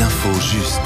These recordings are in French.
L'info juste.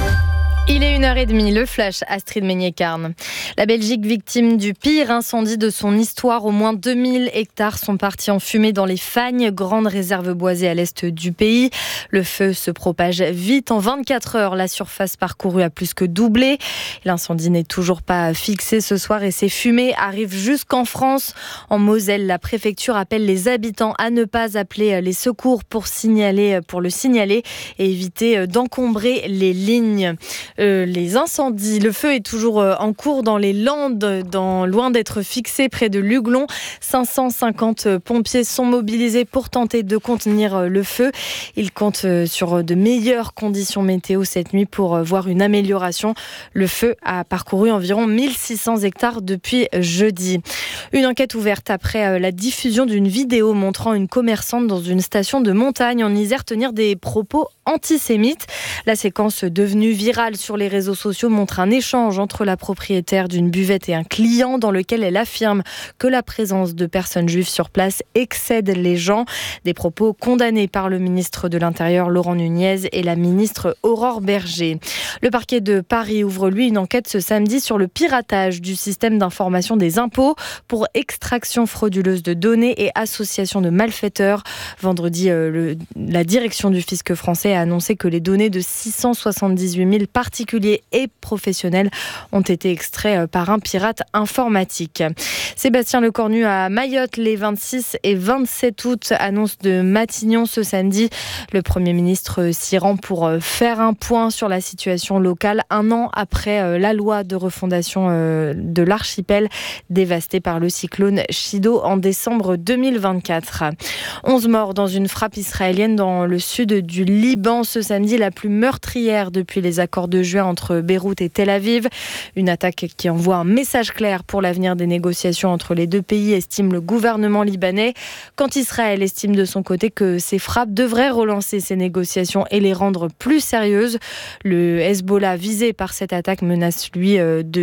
Il est 1h30, le flash, Astrid Meignet-Carne. La Belgique, victime du pire incendie de son histoire. Au moins 2000 hectares sont partis en fumée dans les Fagnes, grande réserve boisée à l'est du pays. Le feu se propage vite. En 24 heures, la surface parcourue a plus que doublé. L'incendie n'est toujours pas fixé ce soir et ces fumées arrivent jusqu'en France. En Moselle, la préfecture appelle les habitants à ne pas appeler les secours pour le signaler et éviter d'encombrer les lignes. Les incendies, le feu est toujours en cours dans les Landes, loin d'être fixé près de Luglon. 550 pompiers sont mobilisés pour tenter de contenir le feu. Ils comptent sur de meilleures conditions météo cette nuit pour voir une amélioration. Le feu a parcouru environ 1600 hectares depuis jeudi. Une enquête ouverte après la diffusion d'une vidéo montrant une commerçante dans une station de montagne en Isère tenir des propos antisémites. La séquence devenue virale sur les réseaux sociaux montre un échange entre la propriétaire d'une buvette et un client dans lequel elle affirme que la présence de personnes juives sur place excède les gens. Des propos condamnés par le ministre de l'Intérieur Laurent Nunez et la ministre Aurore Berger. Le parquet de Paris ouvre lui une enquête ce samedi sur le piratage du système d'information des impôts pour extraction frauduleuse de données et association de malfaiteurs. Vendredi, la direction du fisc français a annoncé que les données de 678 000 particuliers et professionnels ont été extraits par un pirate informatique. Sébastien Lecornu à Mayotte les 26 et 27 août, annonce de Matignon ce samedi. Le Premier ministre s'y rend pour faire un point sur la situation locale un an après la loi de refondation de l'archipel dévasté par le cyclone Chido en décembre 2024. 11 morts dans une frappe israélienne dans le sud du Liban ce samedi, la plus meurtrière depuis les accords de juin entre Beyrouth et Tel Aviv. Une attaque qui envoie un message clair pour l'avenir des négociations entre les deux pays, estime le gouvernement libanais. Quand Israël estime de son côté que ces frappes devraient relancer ces négociations et les rendre plus sérieuses. Le Hezbollah visé par cette attaque menace lui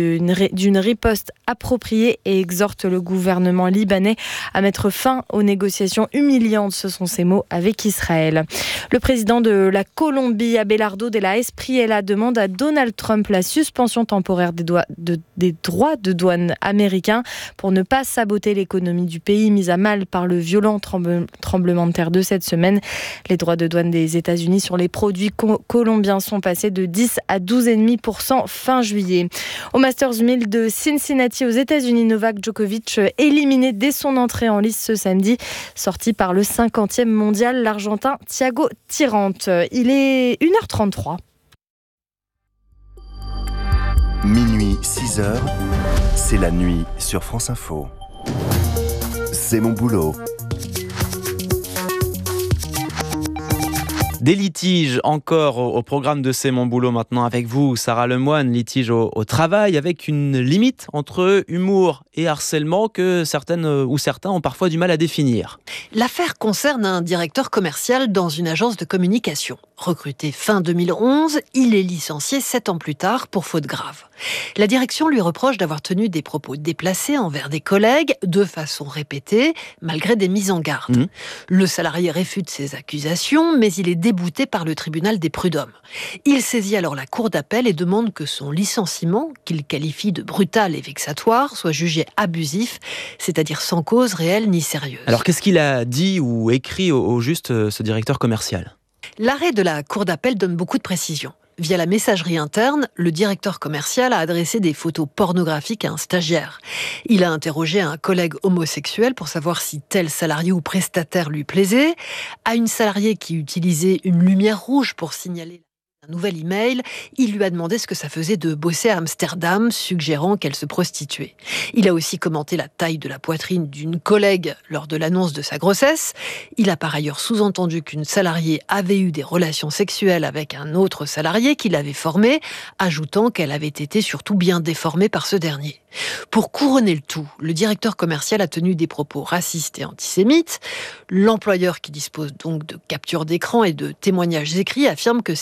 d'une riposte appropriée et exhorte le gouvernement libanais à mettre fin aux négociations humiliantes, ce sont ses mots, avec Israël. Le président de la Colombie, Abelardo de la Espriella, demande à Donald Trump la suspension temporaire des droits de douane américains pour ne pas saboter l'économie du pays mise à mal par le violent tremblement de terre de cette semaine. Les droits de douane des États-Unis sur les produits colombiens sont passés de 10 à 12,5% fin juillet. Au Masters 1000 de Cincinnati aux États-Unis, Novak Djokovic éliminé dès son entrée en lice ce samedi, sorti par le 50e mondial, l'Argentin Thiago Tirante. Il est 1h33. Minuit 6h, c'est la nuit sur France Info. C'est mon boulot. Des litiges encore au programme de C'est mon boulot maintenant avec vous, Sarah Lemoine. Litige au travail avec une limite entre humour et harcèlement que certaines ou certains ont parfois du mal à définir. L'affaire concerne un directeur commercial dans une agence de communication. Recruté fin 2011, il est licencié 7 ans plus tard pour faute grave. La direction lui reproche d'avoir tenu des propos déplacés envers des collègues de façon répétée, malgré des mises en garde. Le salarié réfute ces accusations, mais il est débouté par le tribunal des prud'hommes. Il saisit alors la cour d'appel et demande que son licenciement, qu'il qualifie de brutal et vexatoire, soit jugé abusif, c'est-à-dire sans cause réelle ni sérieuse. Alors qu'est-ce qu'il a dit ou écrit au juste ce directeur commercial ? L'arrêt de la cour d'appel donne beaucoup de précisions. Via la messagerie interne, le directeur commercial a adressé des photos pornographiques à un stagiaire. Il a interrogé un collègue homosexuel pour savoir si tel salarié ou prestataire lui plaisait. À une salariée qui utilisait une lumière rouge pour signaler un nouvel email, il lui a demandé ce que ça faisait de bosser à Amsterdam, suggérant qu'elle se prostituait. Il a aussi commenté la taille de la poitrine d'une collègue lors de l'annonce de sa grossesse. Il a par ailleurs sous-entendu qu'une salariée avait eu des relations sexuelles avec un autre salarié qui l'avait formée, ajoutant qu'elle avait été surtout bien déformée par ce dernier. Pour couronner le tout, le directeur commercial a tenu des propos racistes et antisémites. L'employeur, qui dispose donc de captures d'écran et de témoignages écrits, affirme que ces remarques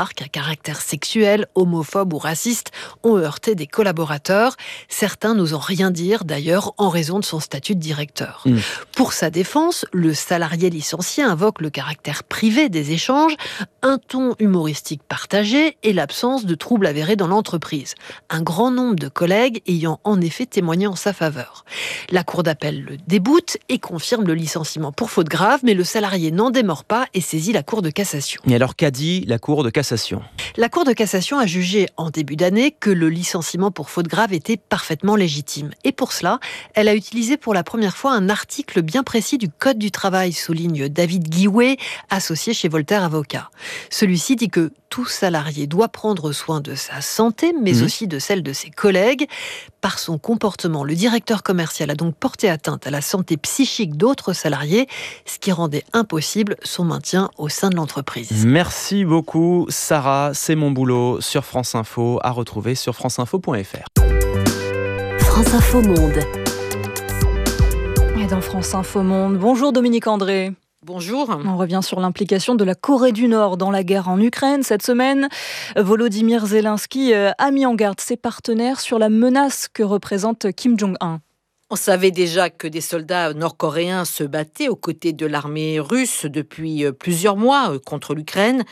remarques à caractère sexuel, homophobe ou raciste ont heurté des collaborateurs. Certains n'osant rien dire d'ailleurs en raison de son statut de directeur. Pour sa défense, le salarié licencié invoque le caractère privé des échanges, un ton humoristique partagé et l'absence de troubles avérés dans l'entreprise. Un grand nombre de collègues ayant en effet témoigné en sa faveur. La cour d'appel le déboute et confirme le licenciement pour faute grave, mais le salarié n'en démord pas et saisit la cour de cassation. Et alors qu'a dit la cour de cassation ? La cour de cassation a jugé en début d'année que le licenciement pour faute grave était parfaitement légitime. Et pour cela, elle a utilisé pour la première fois un article bien précis du Code du travail, souligne David Guiouet, associé chez Voltaire Avocat. Celui-ci dit que tout salarié doit prendre soin de sa santé, mais aussi de celle de ses collègues. Par son comportement, le directeur commercial a donc porté atteinte à la santé psychique d'autres salariés, ce qui rendait impossible son maintien au sein de l'entreprise. Merci beaucoup Sarah, c'est mon boulot sur France Info, à retrouver sur franceinfo.fr. France Info Monde. Et dans France Info Monde, bonjour Dominique André. Bonjour. On revient sur l'implication de la Corée du Nord dans la guerre en Ukraine. Cette semaine, Volodymyr Zelensky a mis en garde ses partenaires sur la menace que représente Kim Jong-un. On savait déjà que des soldats nord-coréens se battaient aux côtés de l'armée russe depuis plusieurs mois contre l'Ukraine.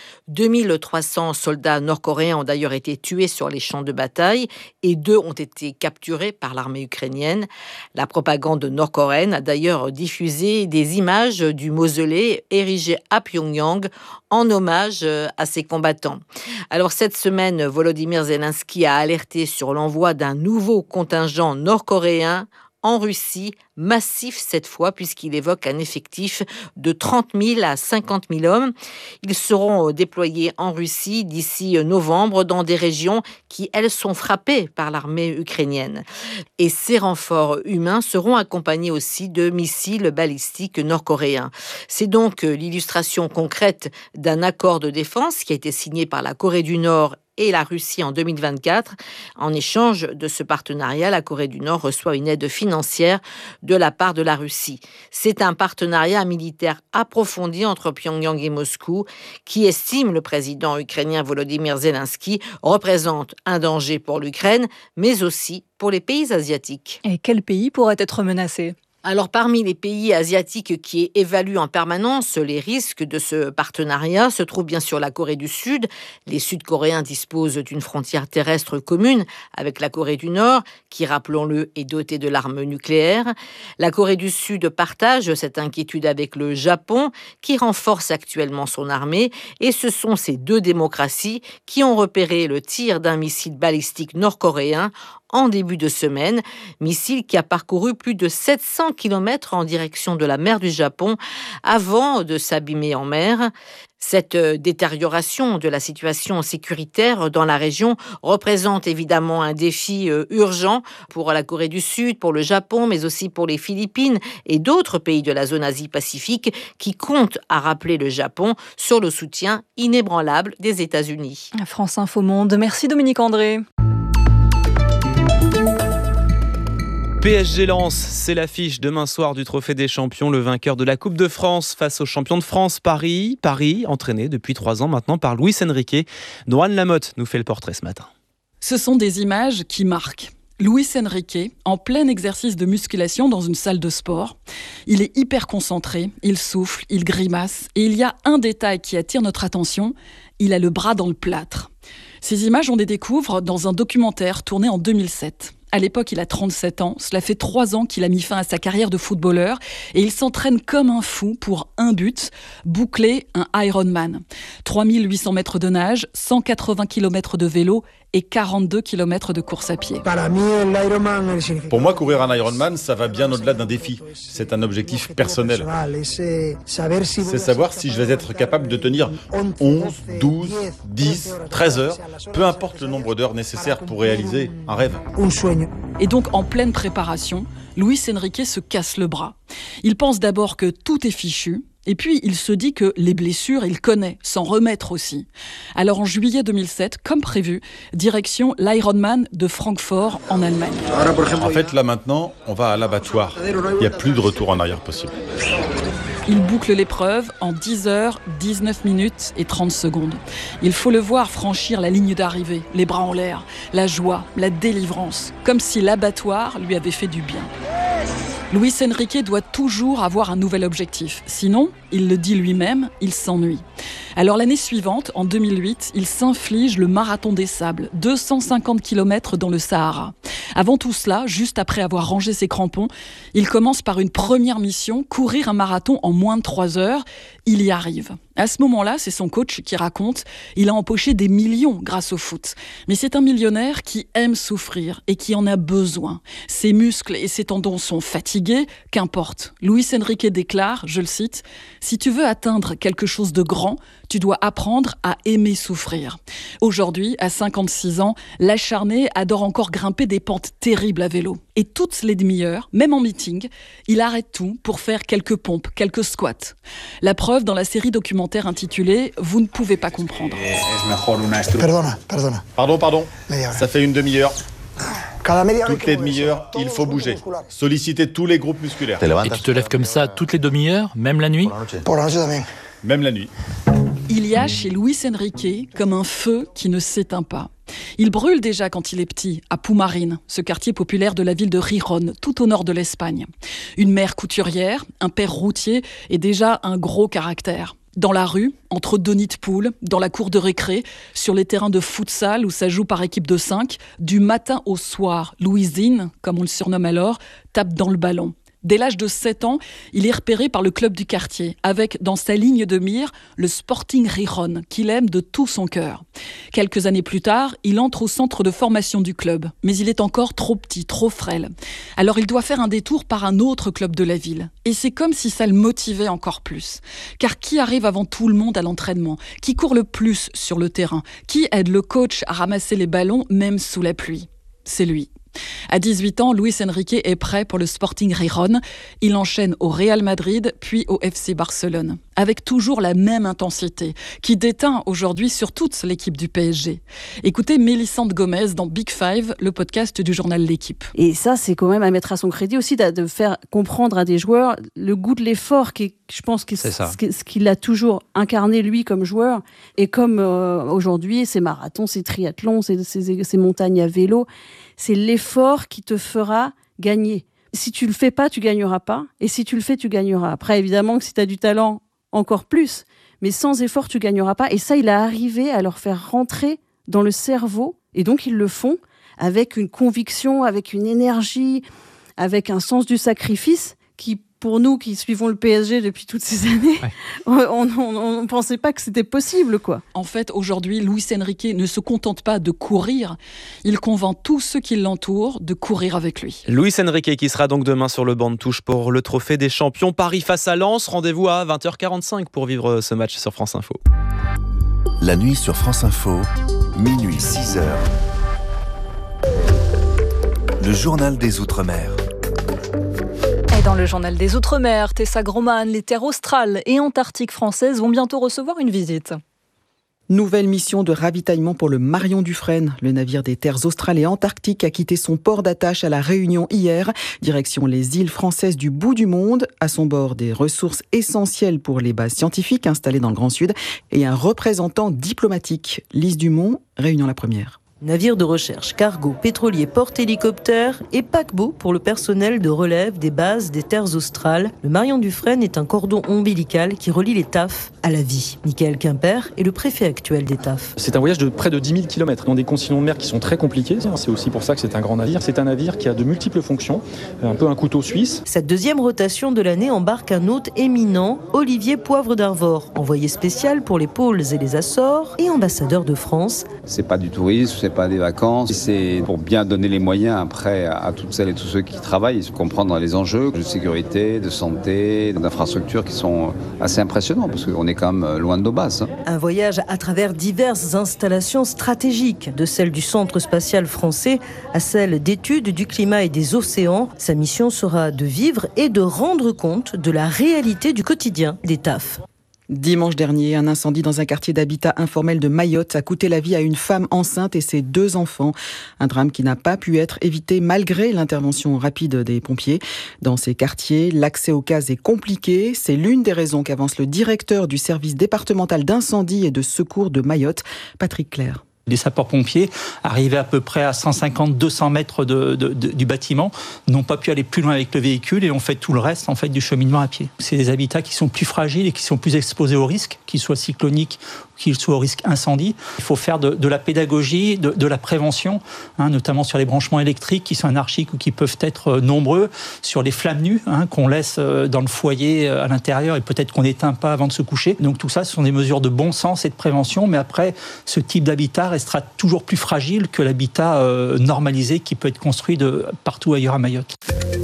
2300 soldats nord-coréens ont d'ailleurs été tués sur les champs de bataille et 2 ont été capturés par l'armée ukrainienne. La propagande nord-coréenne a d'ailleurs diffusé des images du mausolée érigé à Pyongyang en hommage à ces combattants. Alors cette semaine, Volodymyr Zelensky a alerté sur l'envoi d'un nouveau contingent nord-coréen en Russie, massif cette fois, puisqu'il évoque un effectif de 30 000 à 50 000 hommes. Ils seront déployés en Russie d'ici novembre dans des régions qui, elles, sont frappées par l'armée ukrainienne. Et ces renforts humains seront accompagnés aussi de missiles balistiques nord-coréens. C'est donc l'illustration concrète d'un accord de défense qui a été signé par la Corée du Nord et la Russie en 2024. En échange de ce partenariat, la Corée du Nord reçoit une aide financière de la part de la Russie. C'est un partenariat militaire approfondi entre Pyongyang et Moscou qui estime le président ukrainien Volodymyr Zelensky représente un danger pour l'Ukraine, mais aussi pour les pays asiatiques. Et quel pays pourrait être menacé ? Alors, parmi les pays asiatiques qui évaluent en permanence les risques de ce partenariat se trouve bien sûr la Corée du Sud. Les Sud-Coréens disposent d'une frontière terrestre commune avec la Corée du Nord, qui, rappelons-le, est dotée de l'arme nucléaire. La Corée du Sud partage cette inquiétude avec le Japon, qui renforce actuellement son armée. Et ce sont ces 2 démocraties qui ont repéré le tir d'un missile balistique nord-coréen en début de semaine, missile qui a parcouru plus de 700 km en direction de la mer du Japon avant de s'abîmer en mer. Cette détérioration de la situation sécuritaire dans la région représente évidemment un défi urgent pour la Corée du Sud, pour le Japon, mais aussi pour les Philippines et d'autres pays de la zone Asie-Pacifique qui comptent à rappeler le Japon sur le soutien inébranlable des États-Unis. France Info Monde, merci Dominique André. PSG Lens, c'est l'affiche demain soir du Trophée des Champions, le vainqueur de la Coupe de France face aux champions de France Paris. Paris, entraîné depuis 3 ans maintenant par Luis Enrique, dont Anne Lamotte nous fait le portrait ce matin. Ce sont des images qui marquent. Luis Enrique, en plein exercice de musculation dans une salle de sport. Il est hyper concentré, il souffle, il grimace. Et il y a un détail qui attire notre attention, il a le bras dans le plâtre. Ces images, on les découvre dans un documentaire tourné en 2007. À l'époque, il a 37 ans. Cela fait 3 ans qu'il a mis fin à sa carrière de footballeur et il s'entraîne comme un fou pour un but, boucler un Ironman. 3800 mètres de nage, 180 km de vélo et 42 km de course à pied. Pour moi, courir un Ironman, ça va bien au-delà d'un défi. C'est un objectif personnel. C'est savoir si je vais être capable de tenir 11, 12, 10, 13 heures, peu importe le nombre d'heures nécessaires pour réaliser un rêve. Et donc, en pleine préparation, Luis Enrique se casse le bras. Il pense d'abord que tout est fichu, et puis il se dit que les blessures, il connaît, s'en remettre aussi. Alors en juillet 2007, comme prévu, direction l'Ironman de Francfort en Allemagne. En fait, là maintenant, on va à l'abattoir. Il n'y a plus de retour en arrière possible. Il boucle l'épreuve en 10 heures, 19 minutes et 30 secondes. Il faut le voir franchir la ligne d'arrivée, les bras en l'air, la joie, la délivrance, comme si l'abattoir lui avait fait du bien. Luis Enrique doit toujours avoir un nouvel objectif. Sinon, il le dit lui-même, il s'ennuie. Alors l'année suivante, en 2008, il s'inflige le marathon des sables, 250 km dans le Sahara. Avant tout cela, juste après avoir rangé ses crampons, il commence par une première mission, courir un marathon en moins de 3 heures. Il y arrive. À ce moment-là, c'est son coach qui raconte, il a empoché des millions grâce au foot. Mais c'est un millionnaire qui aime souffrir et qui en a besoin. Ses muscles et ses tendons sont fatigués, qu'importe. Luis Enrique déclare, je le cite, « Si tu veux atteindre quelque chose de grand, tu dois apprendre à aimer souffrir. » Aujourd'hui, à 56 ans, l'acharné adore encore grimper des pentes terribles à vélo. Et toutes les demi-heures, même en meeting, il arrête tout pour faire quelques pompes, quelques squats. La preuve dans la série documentaire intitulée « Vous ne pouvez pas comprendre ». Pardon. Ça fait une demi-heure. Toutes les demi-heures, il faut bouger. Solliciter tous les groupes musculaires. Et tu te lèves comme ça toutes les demi-heures, même la nuit ? Même la nuit. Il y a chez Luis Enrique comme un feu qui ne s'éteint pas. Il brûle déjà quand il est petit, à Pumarín, ce quartier populaire de la ville de Gijón, tout au nord de l'Espagne. Une mère couturière, un père routier et déjà un gros caractère. Dans la rue, entre deux nids de poules, dans la cour de récré, sur les terrains de futsal où ça joue par équipe de 5, du matin au soir, Luisín, comme on le surnomme alors, tape dans le ballon. Dès l'âge de 7 ans, il est repéré par le club du quartier, avec dans sa ligne de mire le Sporting Gijón, qu'il aime de tout son cœur. Quelques années plus tard, il entre au centre de formation du club, mais il est encore trop petit, trop frêle. Alors il doit faire un détour par un autre club de la ville. Et c'est comme si ça le motivait encore plus. Car qui arrive avant tout le monde à l'entraînement ? Qui court le plus sur le terrain ? Qui aide le coach à ramasser les ballons, même sous la pluie ? C'est lui. À 18 ans, Luis Enrique est prêt pour le Sporting Gijón. Il enchaîne au Real Madrid, puis au FC Barcelone, avec toujours la même intensité, qui déteint aujourd'hui sur toute l'équipe du PSG. Écoutez Mélissande Gomez dans Big Five, le podcast du journal L'Équipe. Et ça, c'est quand même à mettre à son crédit aussi, de faire comprendre à des joueurs le goût de l'effort, qui est, je pense, ce qu'il a toujours incarné lui comme joueur, et comme aujourd'hui, ses marathons, ses triathlons, ses montagnes à vélo, c'est l'effort qui te fera gagner. Si tu le fais pas, tu gagneras pas. Et si tu le fais, tu gagneras. Après, évidemment que si tu as du talent, encore plus. Mais sans effort, tu gagneras pas. Et ça, il a arrivé à leur faire rentrer dans le cerveau. Et donc, ils le font avec une conviction, avec une énergie, avec un sens du sacrifice qui, pour nous qui suivons le PSG depuis toutes ces années, on ne pensait pas que c'était possible, quoi. En fait, aujourd'hui, Luis Enrique ne se contente pas de courir, il convainc tous ceux qui l'entourent de courir avec lui. Luis Enrique qui sera donc demain sur le banc de touche pour le trophée des champions Paris face à Lens. Rendez-vous à 20h45 pour vivre ce match sur France Info. La nuit sur France Info, minuit 6h. Le journal des Outre-mer. Dans le journal des Outre-mer, Tessa Groman, les terres australes et antarctiques françaises vont bientôt recevoir une visite. Nouvelle mission de ravitaillement pour le Marion Dufresne. Le navire des terres australes et antarctiques a quitté son port d'attache à La Réunion hier. Direction les îles françaises du bout du monde. À son bord, des ressources essentielles pour les bases scientifiques installées dans le Grand Sud et un représentant diplomatique. Lise Dumont, Réunion la première. Navire de recherche, cargo, pétrolier, porte-hélicoptère et paquebot pour le personnel de relève des bases des terres australes. Le Marion Dufresne est un cordon ombilical qui relie les TAF à la vie. Michael Quimper est le préfet actuel des TAF. C'est un voyage de près de 10 000 km dans des conditions de mer qui sont très compliquées. C'est aussi pour ça que c'est un grand navire. C'est un navire qui a de multiples fonctions, un peu un couteau suisse. Cette deuxième rotation de l'année embarque un hôte éminent, Olivier Poivre d'Arvor, envoyé spécial pour les pôles et les Açores et ambassadeur de France. C'est pas du tourisme, c'est pas des vacances, c'est pour bien donner les moyens après à toutes celles et tous ceux qui travaillent, comprendre les enjeux de sécurité, de santé, d'infrastructures qui sont assez impressionnants parce qu'on est quand même loin de nos bases. Un voyage à travers diverses installations stratégiques, de celle du Centre spatial français à celle d'études du climat et des océans. Sa mission sera de vivre et de rendre compte de la réalité du quotidien des TAF. Dimanche dernier, un incendie dans un quartier d'habitat informel de Mayotte a coûté la vie à une femme enceinte et ses 2 enfants. Un drame qui n'a pas pu être évité malgré l'intervention rapide des pompiers. Dans ces quartiers, l'accès aux cases est compliqué. C'est l'une des raisons qu'avance le directeur du service départemental d'incendie et de secours de Mayotte, Patrick Clair. Les sapeurs-pompiers, arrivés à peu près à 150-200 mètres du bâtiment, n'ont pas pu aller plus loin avec le véhicule et ont fait tout le reste en fait, du cheminement à pied. C'est des habitats qui sont plus fragiles et qui sont plus exposés au risque, qu'ils soient cycloniques ou qu'ils soient au risque incendie. Il faut faire de la pédagogie, de la prévention, notamment sur les branchements électriques qui sont anarchiques ou qui peuvent être nombreux, sur les flammes nues qu'on laisse dans le foyer à l'intérieur et peut-être qu'on n'éteint pas avant de se coucher. Donc tout ça, ce sont des mesures de bon sens et de prévention, mais après, ce type d'habitat restera toujours plus fragile que l'habitat normalisé qui peut être construit de partout ailleurs à Mayotte.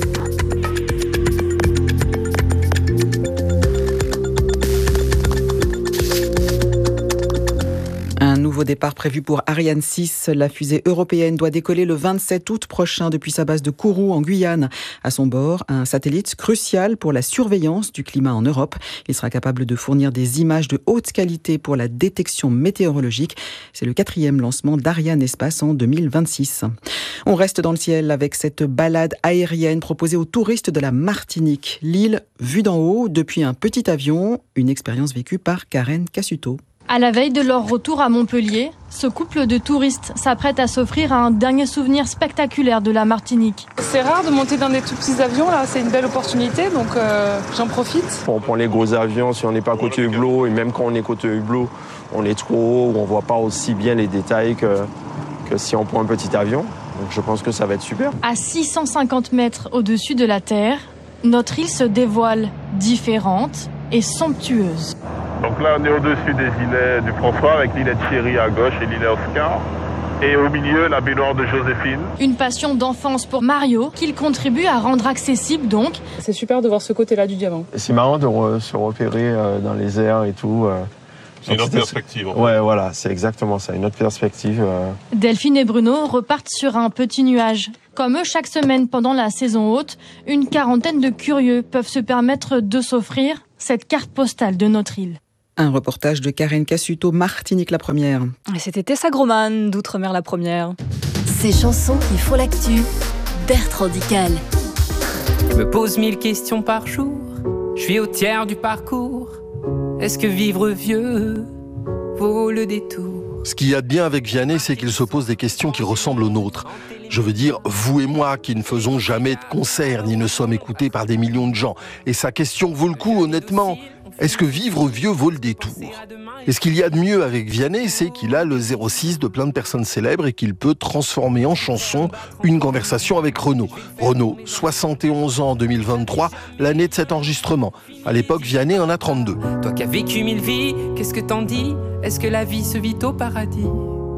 Un nouveau départ prévu pour Ariane 6. La fusée européenne doit décoller le 27 août prochain depuis sa base de Kourou en Guyane. À son bord, un satellite crucial pour la surveillance du climat en Europe. Il sera capable de fournir des images de haute qualité pour la détection météorologique. C'est le 4e lancement d'Ariane Espace en 2026. On reste dans le ciel avec cette balade aérienne proposée aux touristes de la Martinique. L'île vue d'en haut depuis un petit avion. Une expérience vécue par Karen Cassuto. À la veille de leur retour à Montpellier, ce couple de touristes s'apprête à s'offrir un dernier souvenir spectaculaire de la Martinique. C'est rare de monter dans des tout petits avions, là, c'est une belle opportunité, donc j'en profite. On prend les gros avions si on n'est pas côté hublot, et même quand on est côté hublot, on est trop haut, on ne voit pas aussi bien les détails que si on prend un petit avion. Donc je pense que ça va être super. À 650 mètres au-dessus de la Terre, notre île se dévoile différente et somptueuse. Donc là, on est au-dessus des îlets du François avec l'îlet Thierry à gauche et l'îlet Oscar. Et au milieu, la baignoire de Joséphine. Une passion d'enfance pour Mario qu'il contribue à rendre accessible donc. C'est super de voir ce côté-là du diamant. C'est marrant de se repérer dans les airs et tout. C'est une autre perspective. Ouais, voilà, c'est exactement ça, une autre perspective. Delphine et Bruno repartent sur un petit nuage. Comme eux, chaque semaine pendant la saison haute, une quarantaine de curieux peuvent se permettre de s'offrir cette carte postale de notre île. Un reportage de Karen Cassuto, Martinique la première. Et c'était Tessa Groman, d'Outre-mer la première. Ces chansons qui font l'actu, Bertrand Dical. Je me pose 1000 questions par jour, je suis au tiers du parcours. Est-ce que vivre vieux vaut le détour? Ce qu'il y a de bien avec Vianney, c'est qu'il se pose des questions qui ressemblent aux nôtres. Je veux dire, vous et moi qui ne faisons jamais de concert ni ne sommes écoutés par des millions de gens. Et sa question vaut le coup, honnêtement. Est-ce que vivre vieux vaut le détour? Et ce qu'il y a de mieux avec Vianney, c'est qu'il a le 06 de plein de personnes célèbres et qu'il peut transformer en chanson une conversation avec Renaud. Renaud, 71 ans en 2023, l'année de cet enregistrement. À l'époque, Vianney en a 32. Toi qui as vécu 1000 vies, qu'est-ce que t'en dis? Est-ce que la vie se vit au paradis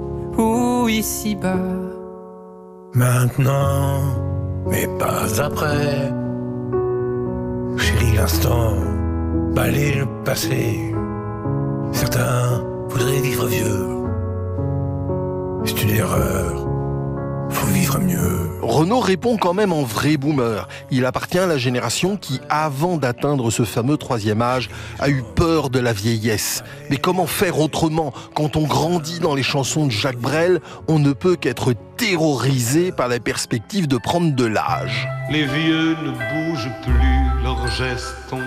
ou ici-bas? Maintenant, mais pas après. Chérie, l'instant, balayer le passé. Certains voudraient vivre vieux. C'est une erreur. Faut vivre mieux. Renaud répond quand même en vrai boomer. Il appartient à la génération qui, avant d'atteindre ce fameux 3e âge, a eu peur de la vieillesse. Mais comment faire autrement? Quand on grandit dans les chansons de Jacques Brel, on ne peut qu'être terrorisé par la perspective de prendre de l'âge. Les vieux ne bougent plus, leurs gestes ont